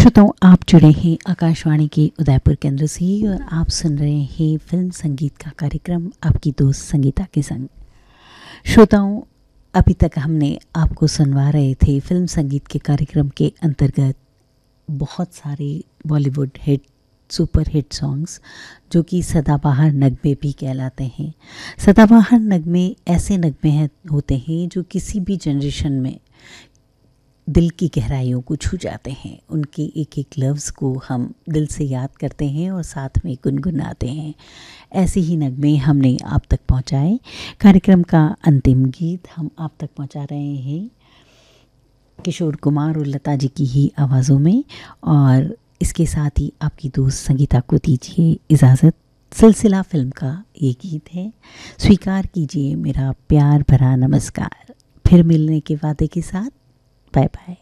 श्रोताओं, आप जुड़े हैं आकाशवाणी के उदयपुर केंद्र से और आप सुन रहे हैं फिल्म संगीत का कार्यक्रम आपकी दोस्त संगीता के संग। श्रोताओं, अभी तक हमने आपको सुनवा रहे थे फिल्म संगीत के कार्यक्रम के अंतर्गत बहुत सारे Bollywood hit super hit songs जो कि सदाबहार नगमे भी कहलाते हैं। सदाबहार नगमे ऐसे नगमे होते हैं जो किसी भी जनरेशन में दिल की गहराइयों को छू जाते हैं। उनके एक एक लफ्ज़ को हम दिल से याद करते हैं और साथ में गुनगुनाते हैं। ऐसे ही नगमे हमने आप तक पहुंचाए। कार्यक्रम का अंतिम गीत हम आप तक पहुंचा रहे हैं किशोर कुमार और लता जी की ही आवाज़ों में, और इसके साथ ही आपकी दोस्त संगीता को दीजिए इजाज़त। सिलसिला फिल्म का ये गीत है। स्वीकार कीजिए मेरा प्यार भरा नमस्कार। फिर मिलने के वादे के साथ बाय बाय।